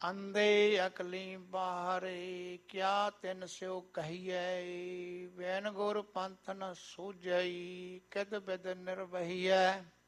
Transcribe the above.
ਅੰਧੇ ਅਕਲੀ ਬਾਹਰੇ, ਕਿਆ ਤਿਨ ਸਿਓ ਕਹੀਐ। ਵੈਨ ਗੁਰ ਪੰਥ ਨ ਸੂਝਈ, ਕਿਦ ਬਿਦ ਨਿਰਵਹੀਐ।